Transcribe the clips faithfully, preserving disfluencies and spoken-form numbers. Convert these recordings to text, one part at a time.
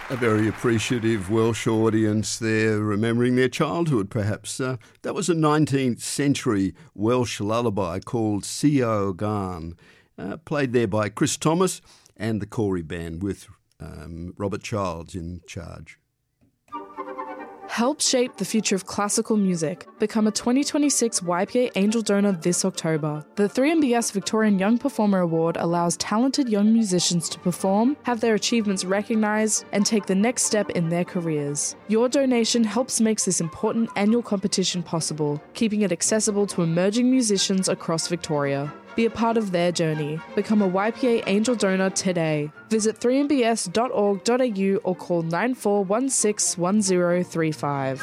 A very appreciative Welsh audience there, remembering their childhood perhaps. Uh, that was a nineteenth century Welsh lullaby called Sio Gan, uh, played there by Chris Thomas and the Corey Band with um, Robert Childs in charge. Help shape the future of classical music. Become a twenty twenty-six Y P A Angel Donor this October. The three M B S Victorian Young Performer Award allows talented young musicians to perform, have their achievements recognised, and take the next step in their careers. Your donation helps make this important annual competition possible, keeping it accessible to emerging musicians across Victoria. Be a part of their journey. Become a Y P A Angel Donor today. Visit three m b s dot org dot a u or call nine four one six one zero three five.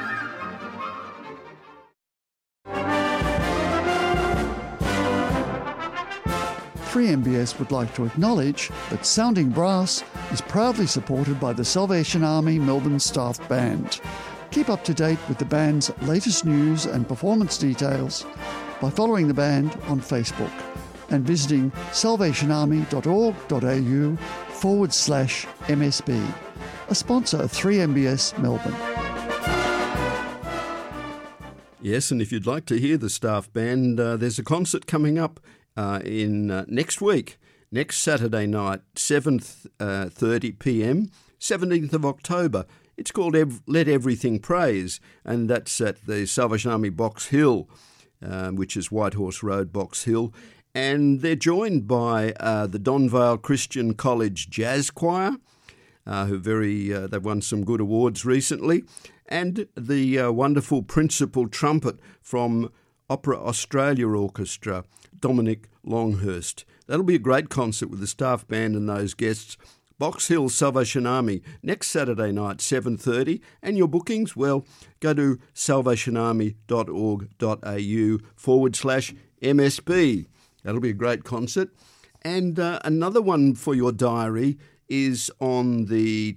three M B S would like to acknowledge that Sounding Brass is proudly supported by the Salvation Army Melbourne Staff Band. Keep up to date with the band's latest news and performance details by following the band on Facebook and visiting salvationarmy.org.au forward slash MSB, a sponsor of three M B S Melbourne. Yes, and if you'd like to hear the staff band, uh, there's a concert coming up uh, in uh, next week, next Saturday night, seven thirty p m, seventeenth of October. It's called Ev- Let Everything Praise, and that's at the Salvation Army Box Hill, Um, which is Whitehorse Road, Box Hill, and they're joined by uh, the Donvale Christian College Jazz Choir, uh, who very uh, they've won some good awards recently, and the uh, wonderful principal trumpet from Opera Australia Orchestra, Dominic Longhurst. That'll be a great concert with the staff band and those guests. Box Hill Salvation Army, next Saturday night, seven thirty. And your bookings, well, go to salvationarmy.org.au forward slash MSB. That'll be a great concert. And uh, another one for your diary is on the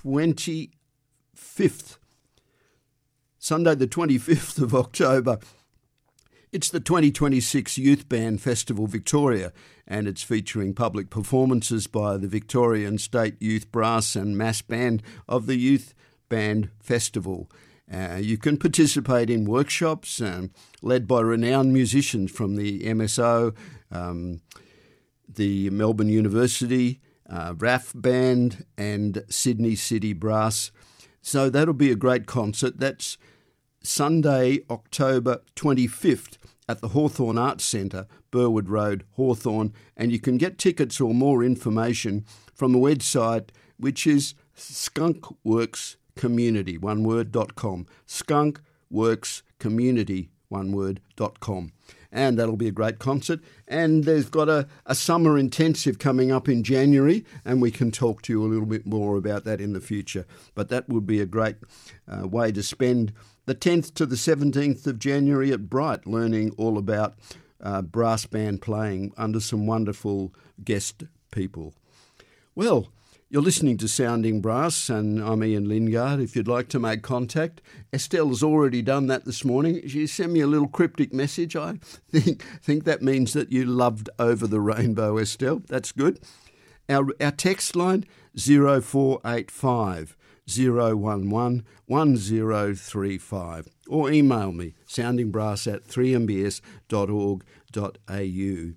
twenty-fifth, Sunday the twenty-fifth of October. It's the twenty twenty-six Youth Band Festival Victoria, and it's featuring public performances by the Victorian State Youth Brass and Mass Band of the Youth Band Festival. Uh, you can participate in workshops um, led by renowned musicians from the M S O, um, the Melbourne University, uh, R A F Band and Sydney City Brass. So that'll be a great concert. That's Sunday, October twenty-fifth at the Hawthorn Arts Centre, Burwood Road, Hawthorn, and you can get tickets or more information from the website, which is skunkworks community, one word, dot com, skunkworks community, one word, dot com. And that'll be a great concert. And they've got a, a summer intensive coming up in January, and we can talk to you a little bit more about that in the future. But that would be a great uh, way to spend the tenth to the seventeenth of January at Bright, learning all about uh, brass band playing under some wonderful guest people. Well, you're listening to Sounding Brass, and I'm Ian Lingard. If you'd like to make contact, Estelle's already done that this morning. She sent me a little cryptic message. I think think that means that you loved Over the Rainbow, Estelle. That's good. Our, our text line, zero four eight five, zero one one, one zero three five, or email me, soundingbrass at three m b s dot org dot a u.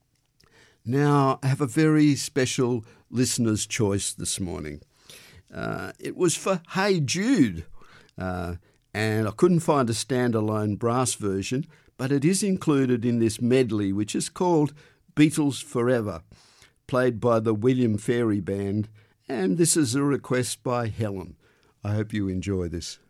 Now, I have a very special listener's choice this morning. Uh, it was for Hey Jude, uh, and I couldn't find a standalone brass version, but it is included in this medley, which is called Beatles Forever, played by the William Fairey Band, and this is a request by Helen. I hope you enjoy this.